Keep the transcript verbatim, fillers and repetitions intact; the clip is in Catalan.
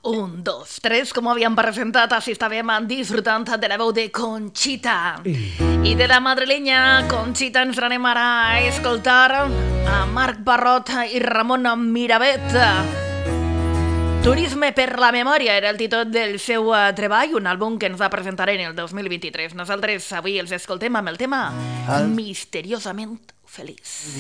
Un, dos, tres, com havíem presentat, així estàvem disfrutant de la veu de Conxita. I de la madrilenya Conxita ens anem ara a escoltar a Marc Barrot i Ramon Miravet. Turisme per la memòria era el títol del seu treball, un àlbum que ens va presentar en el dos mil vint-i-tres. Nosaltres avui els escoltem amb el tema Misteriosament feliç.